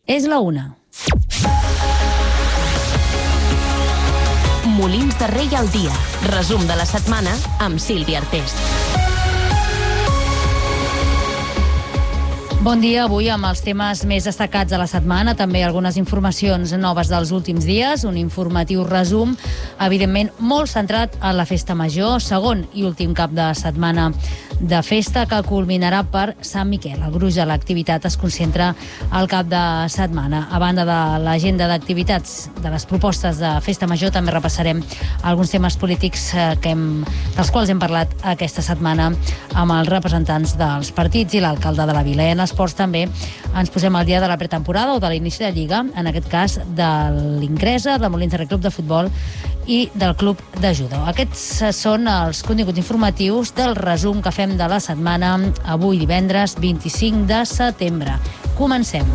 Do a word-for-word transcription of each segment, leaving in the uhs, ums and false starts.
És la una. Molins de Rei al dia. Resum de la setmana amb Sílvia Artés. Bon dia, avui amb els temes més destacats de la setmana, també algunes informacions noves dels últims dies, un informatiu resum, evidentment molt centrat en la festa major, segon i últim cap de setmana de festa que culminarà per Sant Miquel. El gruix de l'activitat es concentra al cap de setmana. A banda de l'agenda d'activitats de les propostes de festa major, també repassarem alguns temes polítics que hem, dels quals hem parlat aquesta setmana amb els representants dels partits i l'alcalde de la vila. En esports també ens posem al dia de la pretemporada o de l'inici de Lliga, en aquest cas de l'Ingresa, del Molins de Rei Club de Futbol i del Club de Judo. Aquests són els continguts informatius del resum que fem de la setmana avui divendres vint-i-cinc de setembre. Comencem.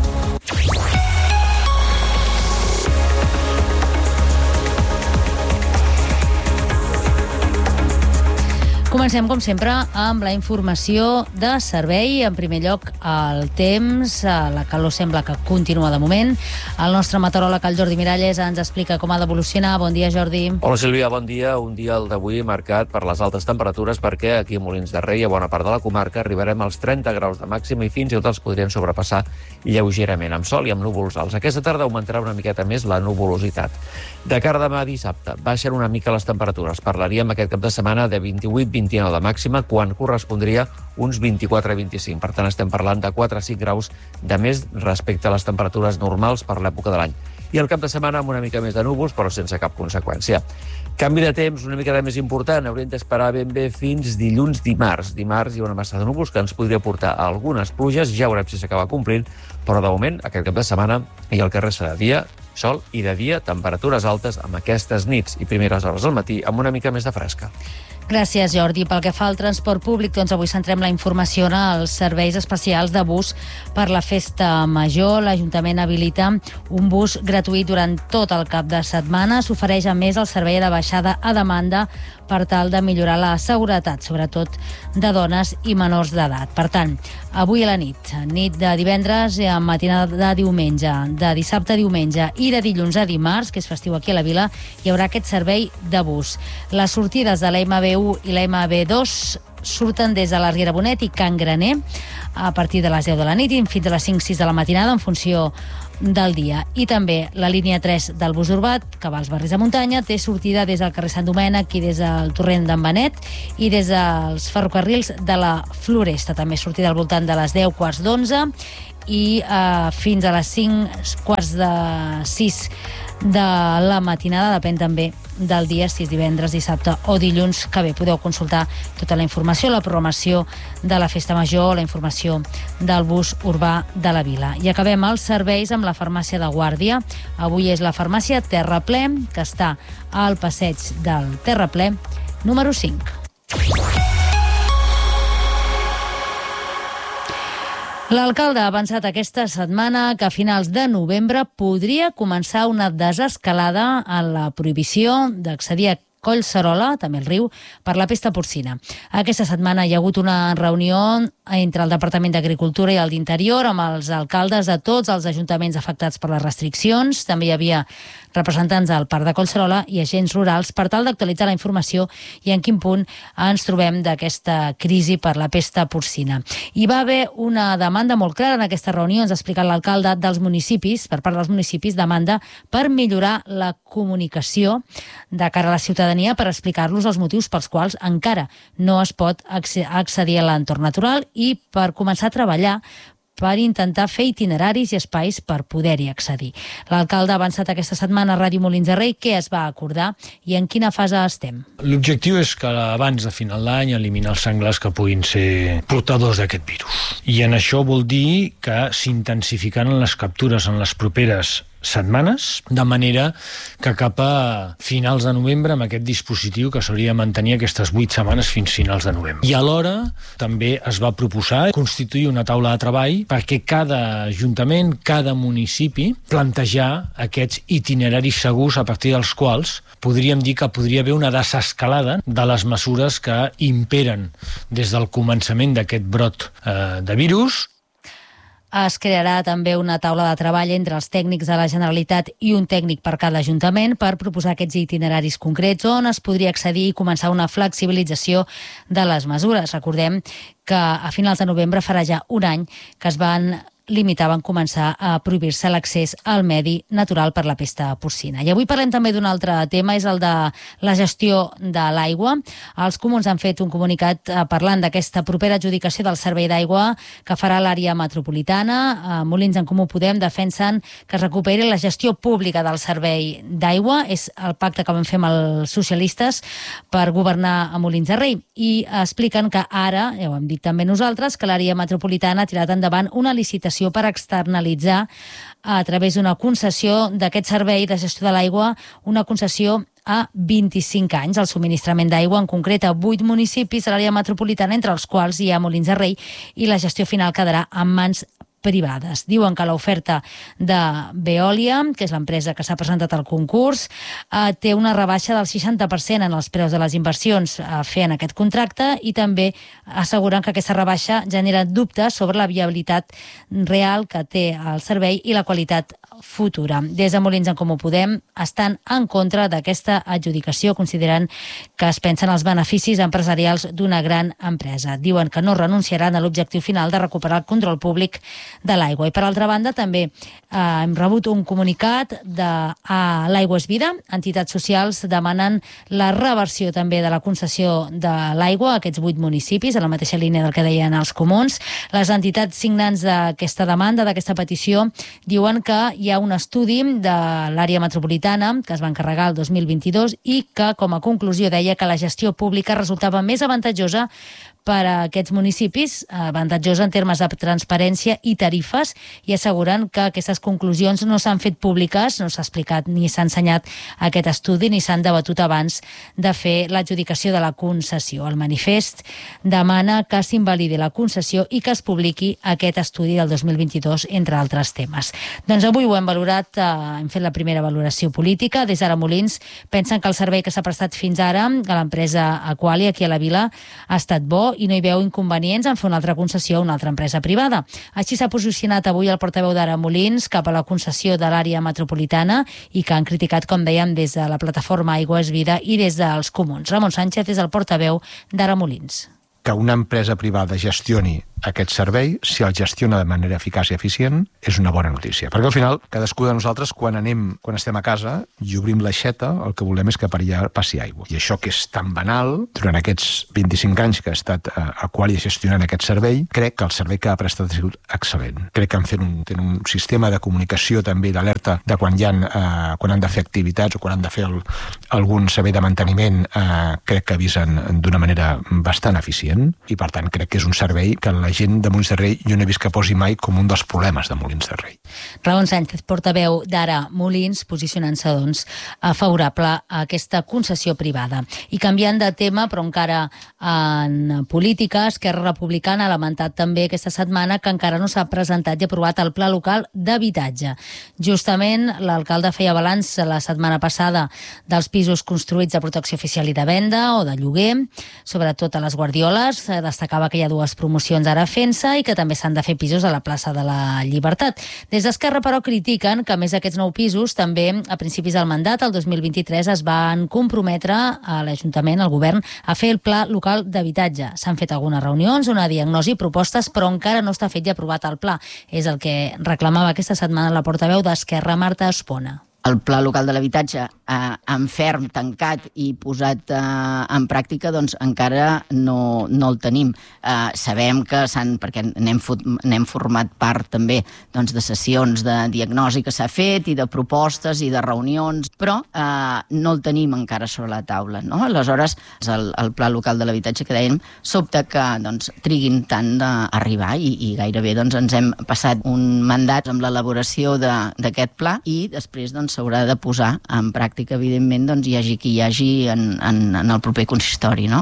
Comencem, com sempre, amb la informació de servei. En primer lloc, el temps. La calor sembla que continua de moment. El nostre meteoròleg, el Jordi Miralles, ens explica com ha d'evolucionar. Bon dia, Jordi. Hola, Sílvia, bon dia. Un dia, el d'avui, marcat per les altes temperatures, perquè aquí a Molins de Rei, a bona part de la comarca, arribarem als trenta graus de màxima i fins i tot els podrien sobrepassar lleugerament, amb sol i amb núvols alts. Aquesta tarda augmentarà una miqueta més la nuvolositat. De cara a demà dissabte, baixen una mica les temperatures. Parlaríem aquest cap de setmana de vint-i-vuit vint-i-nou de màxima, quan correspondria uns vint-i-quatre vint-i-cinc. Per tant, estem parlant de quatre a cinc graus de més respecte a les temperatures normals per l'època de l'any. I el cap de setmana amb una mica més de núvols, però sense cap conseqüència. Canvi de temps una mica més important. Hauríem d'esperar ben bé fins dilluns, dimarts. Dimarts hi ha una massa de núvols que ens podria portar a algunes pluges. Ja veurem si s'acaba complint, però de moment, aquest cap de setmana i el que resta de dia, sol, i de dia, temperatures altes amb aquestes nits i primeres hores del matí amb una mica més de fresca. Gràcies, Jordi. Pel que fa al transport públic, doncs avui centrem la informació en els serveis especials de bus per la festa major. L'Ajuntament habilita un bus gratuït durant tot el cap de setmana. S'ofereix a més el servei de baixada a demanda per tal de millorar la seguretat, sobretot de dones i menors d'edat. Per tant, avui a la nit, nit de divendres, matinada de diumenge, de dissabte a diumenge i de dilluns a dimarts, que és festiu aquí a la vila, hi haurà aquest servei de bus. Les sortides de la ema be u i la ema be dos surten des de la Riera Bonet i Can Graner a partir de les deu de la nit i fins a les cinc sis de la matinada en funció del dia. I també la línia tres del bus urbà, que va als barris de muntanya, té sortida des del carrer Sant Domènec i des del torrent d'en Benet i des dels ferrocarrils de la Floresta. També sortida al voltant de les deu, quarts d'onze i eh, fins a les cinc, quarts de sis de la matinada, depèn també del dia, si és divendres, dissabte o dilluns que ve. Podeu consultar tota la informació, la programació de la festa major, la informació del bus urbà de la vila. I acabem els serveis amb la farmàcia de Guàrdia. Avui és la farmàcia Terraplè, que està al passeig del Terraplè número cinc. L'alcalde ha avançat aquesta setmana que a finals de novembre podria començar una desescalada en la prohibició d'accedir a Collserola, també el riu, per la pesta porcina. Aquesta setmana hi ha hagut una reunió entre el Departament d'Agricultura i el d'Interior amb els alcaldes de tots els ajuntaments afectats per les restriccions. També hi havia representants del Parc de Collserola i agents rurals per tal d'actualitzar la informació i en quin punt ens trobem d'aquesta crisi per la pesta porcina. Hi va haver una demanda molt clara en aquesta reunió, ens ha explicat l'alcalde, dels municipis, per part dels municipis, demanda per millorar la comunicació de cara a la ciutadania per explicar-los els motius pels quals encara no es pot accedir a l'entorn natural i per començar a treballar per intentar fer itineraris i espais per poder-hi accedir. L'alcalde ha avançat aquesta setmana a Ràdio Molins de Rei què es va acordar i en quina fase estem. L'objectiu és que abans de final d'any eliminar els senglars que puguin ser portadors d'aquest virus. I en això vol dir que s'intensificaran les captures en les properes setmanes, de manera que cap a finals de novembre amb aquest dispositiu que s'hauria de mantenir aquestes vuit setmanes fins finals de novembre. I alhora també es va proposar constituir una taula de treball perquè cada ajuntament, cada municipi plantejar aquests itineraris segurs a partir dels quals podríem dir que podria haver una desescalada de les mesures que imperen des del començament d'aquest brot eh, de virus. Es crearà també una taula de treball entre els tècnics de la Generalitat i un tècnic per cada ajuntament per proposar aquests itineraris concrets on es podria accedir i començar una flexibilització de les mesures. Recordem que a finals de novembre farà ja un any que es van limitar, van començar a prohibir-se l'accés al medi natural per la pesta porcina. I avui parlem també d'un altre tema, és el de la gestió de l'aigua. Els comuns han fet un comunicat parlant d'aquesta propera adjudicació del servei d'aigua que farà l'àrea metropolitana. Molins en Comú Podem defensen que es recuperi la gestió pública del servei d'aigua. És el pacte que vam fer amb els socialistes per governar a Molins de Rei. I expliquen que ara, ja ho hem dit també nosaltres, que l'àrea metropolitana ha tirat endavant una licitació per externalitzar a través d'una concessió d'aquest servei de gestió de l'aigua, una concessió a vint-i-cinc anys. El subministrament d'aigua, en concret a vuit municipis de l'àrea metropolitana, entre els quals hi ha Molins de Rei, i la gestió final quedarà en mans privades. Diuen que l'oferta de Veolia, que és l'empresa que s'ha presentat al concurs, eh, té una rebaixa del seixanta per cent en els preus de les inversions a fer en aquest contracte, i també asseguren que aquesta rebaixa genera dubtes sobre la viabilitat real que té el servei i la qualitat futura. Des de Molins en Comú Podem estan en contra d'aquesta adjudicació, considerant que es pensen els beneficis empresarials d'una gran empresa. Diuen que no renunciaran a l'objectiu final de recuperar el control públic de l'aigua. I per altra banda també eh, hem rebut un comunicat de a l'Aigua és Vida. Entitats socials demanen la reversió també de la concessió de l'aigua a aquests vuit municipis, a la mateixa línia del que deien els comuns. Les entitats signants d'aquesta demanda, d'aquesta petició, diuen que hi ha un estudi de l'àrea metropolitana que es va encarregar el dos mil vint-i-dos i que, com a conclusió, deia que la gestió pública resultava més avantatjosa per a aquests municipis, avantatjosa en termes de transparència i tarifes, i asseguren que aquestes conclusions no s'han fet públiques, no s'ha explicat ni s'ha ensenyat aquest estudi ni s'han debatut abans de fer l'adjudicació de la concessió. El manifest demana que s'invalidi la concessió i que es publiqui aquest estudi del dos mil vint-i-dos, entre altres temes. Doncs avui ho hem valorat, eh, hem fet la primera valoració política. Des d'ara Molins pensen que el servei que s'ha prestat fins ara a l'empresa Aqualia, aquí a la Vila, ha estat bo i no hi veu inconvenients en fer una altra concessió a una altra empresa privada. Així s'ha posicionat avui el portaveu d'Ara Molins cap a la concessió de l'àrea metropolitana i que han criticat, com dèiem, des de la plataforma Aigua és Vida i des dels comuns. Ramon Sánchez és el portaveu d'Ara Molins. Que una empresa privada gestioni aquest servei, si el gestiona de manera eficaç i eficient, és una bona notícia. Perquè al final, cadascú de nosaltres, quan anem, quan estem a casa i obrim l'aixeta, el que volem és que per allà passi aigua. I això que és tan banal, durant aquests vint-i-cinc anys que ha estat eh, Aqualia gestionant aquest servei, crec que el servei que ha prestat ha sigut excel·lent. Crec que han fet un, tenen un sistema de comunicació també d'alerta de quan, hi ha, eh, quan han de fer activitats o quan han de fer el, algun servei de manteniment, eh, crec que avisen d'una manera bastant eficient, i per tant crec que és un servei que la gent de Molins de Rei jo no he vist que posi mai com un dels problemes de Molins de Rei. Ramon Sánchez, portaveu d'Ara Molins, posicionant-se doncs favorable a aquesta concessió privada. I canviant de tema, però encara en política, Esquerra Republicana ha lamentat també aquesta setmana que encara no s'ha presentat i aprovat el Pla Local d'Habitatge. Justament l'alcalde feia balanç la setmana passada dels pisos construïts de protecció oficial i de venda o de lloguer, sobretot a les Guardioles. Destacava que hi ha dues promocions ara fent-se i que també s'han de fer pisos a la plaça de la Llibertat. Des d'Esquerra, però, critiquen que, a més d'aquests nou pisos, també a principis del mandat, el dos mil vint-i-tres, es van comprometre a l'Ajuntament, al govern, a fer el Pla Local d'Habitatge. S'han fet algunes reunions, una diagnosi i propostes, però encara no està fet i aprovat el pla. És el que reclamava aquesta setmana la portaveu d'Esquerra, Marta Espona. El Pla Local de l'Habitatge eh, en ferm, tancat i posat eh, en pràctica, doncs encara no, no el tenim. Eh, sabem que s'han, perquè n'hem, n'hem format part també doncs, de sessions de diagnosi que s'ha fet i de propostes i de reunions, però eh, no el tenim encara sobre la taula, no? Aleshores, el, el Pla Local de l'Habitatge que dèiem, sobta que doncs, triguin tant d'arribar i, i gairebé doncs, ens hem passat un mandat amb l'elaboració d'aquest pla i després doncs, s'haurà de posar en pràctica, evidentment, doncs hi hagi qui hi hagi en, en, en el proper consistori, no?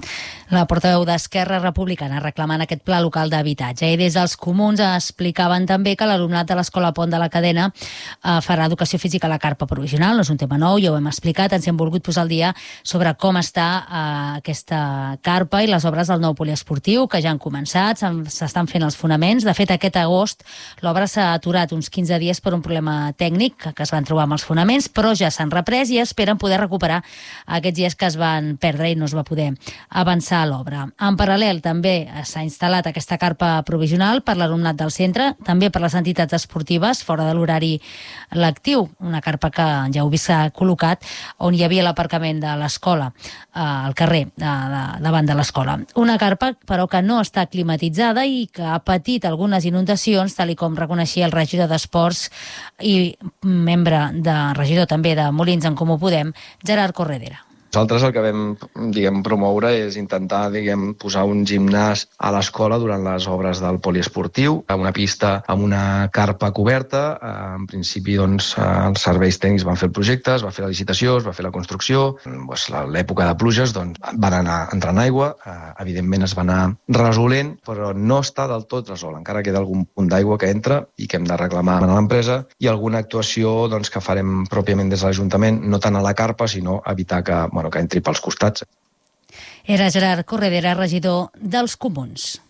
La portaveu d'Esquerra Republicana reclamant aquest pla local d'habitatge. I des dels comuns explicaven també que l'alumnat de l'Escola Pont de la Cadena eh, farà educació física a la carpa provisional. No és un tema nou, ja ho hem explicat. Ens hem volgut posar al dia sobre com està eh, aquesta carpa i les obres del nou poliesportiu, que ja han començat, s'estan fent els fonaments. De fet, aquest agost l'obra s'ha aturat uns quinze dies per un problema tècnic que es van trobar amb els fonaments, però ja s'han reprès i esperen poder recuperar aquests dies que es van perdre i no es va poder avançar a l'obra. En paral·lel també s'ha instal·lat aquesta carpa provisional per l'alumnat del centre, també per les entitats esportives fora de l'horari lectiu, una carpa que ja heu vist s'ha col·locat on hi havia l'aparcament de l'escola, eh, al carrer, de, de, davant de l'escola. Una carpa, però, que no està climatitzada i que ha patit algunes inundacions, tal i com reconeixia el regidor d'Esports i membre de regidor també de Molins en Comú Podem, Gerard Corredera. Nosaltres el que vam, diguem, promoure és intentar, diguem, posar un gimnàs a l'escola durant les obres del poliesportiu, amb una pista amb una carpa coberta. En principi, doncs, els serveis tècnics van fer el projecte, es va fer la licitació, es va fer la construcció. Doncs, l'època de pluges, doncs, van anar entrant aigua, evidentment es va anar resolent, però no està del tot resolt. Encara queda algun punt d'aigua que entra i que hem de reclamar a l'empresa, i alguna actuació, doncs, que farem pròpiament des de l'Ajuntament, no tant a la carpa, sinó evitar que, bueno, que entri pels costats. Era Gerard Corredera, regidor dels Comuns.